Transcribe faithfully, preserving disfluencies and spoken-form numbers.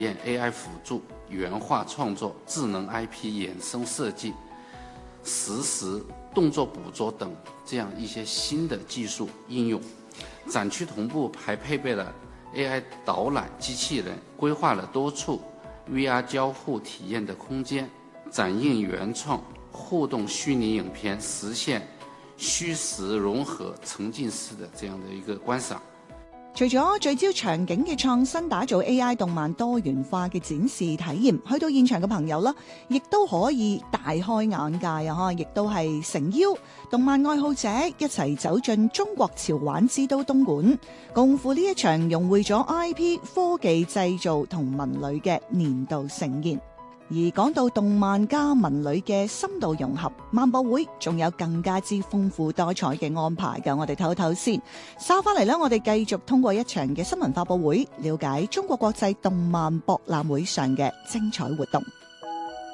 驗 A I 輔助、原畫創作、智能 I P 衍生設計、實時動作捕捉等這樣一些新的技術應用。展區同步還配備了 A I 導覽機器人，規劃了多處 V R 交互體驗的空間，展映原創互動虛擬影片，實現虛實融合沉浸式的這樣的一個觀賞。 除咗聚焦場景嘅創新，打造 A I 動漫多元化嘅展示體驗，去到現場嘅朋友啦，亦都可以大開眼界啊！亦都係誠邀動漫愛好者一齊走進中國潮玩之都東莞，共赴呢一場融匯咗 I P、科技製造同文旅嘅年度盛宴。而講到動漫加文旅嘅深度融合，漫博會仲有更加之豐富多彩嘅安排㗎。我哋唞唞先，稍翻嚟呢，我哋繼續通過一場嘅新聞發佈會，了解中國國際動漫博覽會上嘅精彩活動。